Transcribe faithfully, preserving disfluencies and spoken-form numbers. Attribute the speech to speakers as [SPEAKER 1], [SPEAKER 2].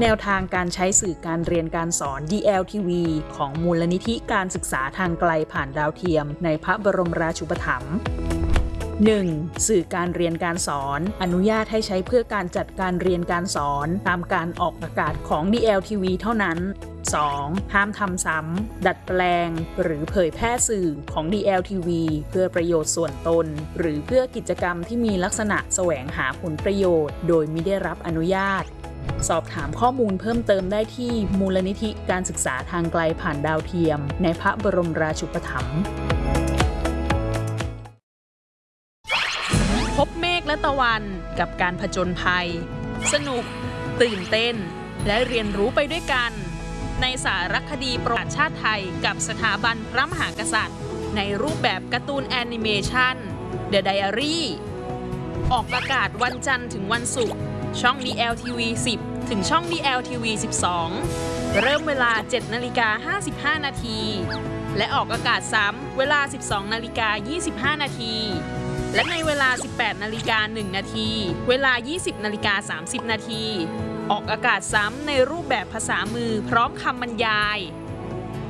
[SPEAKER 1] แนวทางการใช้สื่อการเรียนการสอน ดี แอล ที วี ของมูลนิธิการศึกษาทางไกลผ่านดาวเทียมในพระบรมราชูปถัมภ์ หนึ่ง. สื่อการเรียนการสอนอนุญาตให้ใช้เพื่อการจัดการเรียนการสอนตามการออกอากาศของ ดี แอล ที วี เท่านั้น สอง. ห้ามทำซ้ำดัดแปลงหรือเผยแพร่สื่อของ ดี แอล ที วี เพื่อประโยชน์ส่วนตนหรือเพื่อกิจกรรมที่มีลักษณะแสวงหาผลประโยชน์โดยมิได้รับอนุญาตสอบถามข้อมูลเพิ่มเติมได้ที่มูลนิธิการศึกษาทางไกลผ่านดาวเทียมในพระบรมราชูปถัมภ์พบเมฆและตะวันกับการผจญภัยสนุกตื่นเต้นและเรียนรู้ไปด้วยกันในสารคดีประวัติชาติไทยกับสถาบันพระมหากษัตริย์ในรูปแบบการ์ตูนแอนิเมชัน The Diary ออกอากาศวันจันทร์ถึงวันศุกร์ช่อง ดี แอล ที วี สิบ ถึงช่อง ดี แอล ที วี สิบสอง เริ่มเวลา เจ็ดนาฬิกาห้าสิบห้านาทีและออกอากาศซ้ำเวลา สิบสองนาฬิกายี่สิบห้านาทีและในเวลา สิบแปดนาฬิกาหนึ่งนาทีเวลา ยี่สิบนาฬิกาสามสิบนาทีออกอากาศซ้ำในรูปแบบภาษามือพร้อมคำบรรยาย